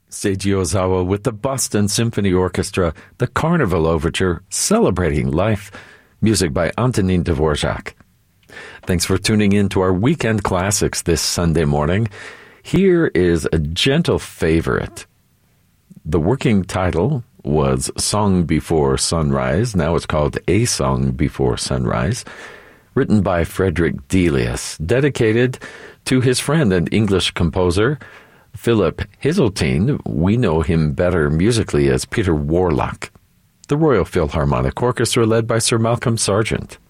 Seiji Ozawa with the Boston Symphony Orchestra, the Carnival Overture, celebrating life, music by Antonin Dvorak. Thanks for tuning in to our Weekend Classics this Sunday morning. Here is a gentle favorite. The working title was Song Before Sunrise. Now it's called A Song Before Sunrise, written by Frederick Delius, dedicated to his friend and English composer, Philip Hazeltine. We know him better musically as Peter Warlock. The Royal Philharmonic Orchestra led by Sir Malcolm Sargent.